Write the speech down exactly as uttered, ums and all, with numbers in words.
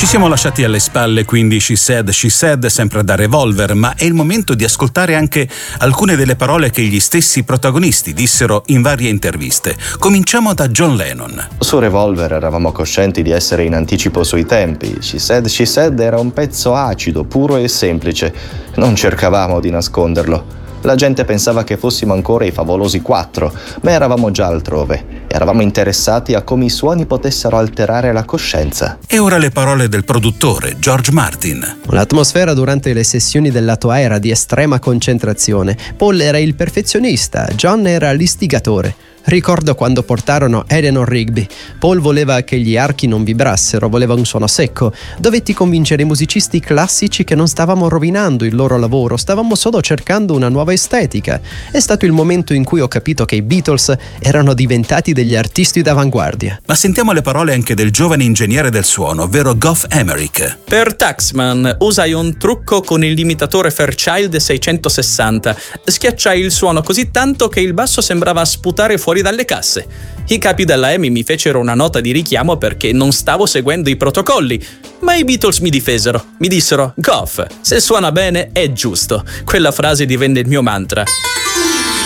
Ci siamo lasciati alle spalle quindi She Said, She Said, sempre da Revolver, ma è il momento di ascoltare anche alcune delle parole che gli stessi protagonisti dissero in varie interviste. Cominciamo da John Lennon. Su Revolver eravamo coscienti di essere in anticipo sui tempi. She Said, She Said era un pezzo acido, puro e semplice. Non cercavamo di nasconderlo. La gente pensava che fossimo ancora i favolosi quattro, ma eravamo già altrove. Eravamo interessati a come i suoni potessero alterare la coscienza. E ora le parole del produttore, George Martin. L'atmosfera durante le sessioni del lato A era di estrema concentrazione. Paul era il perfezionista, John era l'istigatore. Ricordo quando portarono Eleanor Rigby. Paul voleva che gli archi non vibrassero, voleva un suono secco. Dovetti convincere i musicisti classici che non stavamo rovinando il loro lavoro, stavamo solo cercando una nuova estetica. È stato il momento in cui ho capito che i Beatles erano diventati degli artisti d'avanguardia. Ma sentiamo le parole anche del giovane ingegnere del suono, ovvero Geoff Emerick. Per Taxman usai un trucco con il limitatore Fairchild seicentosessanta. Schiacciai il suono così tanto che il basso sembrava sputare fuori dalle casse. I capi della EMI mi fecero una nota di richiamo perché non stavo seguendo i protocolli, ma i Beatles mi difesero. Mi dissero: Geoff, se suona bene è giusto. Quella frase divenne il mio mantra.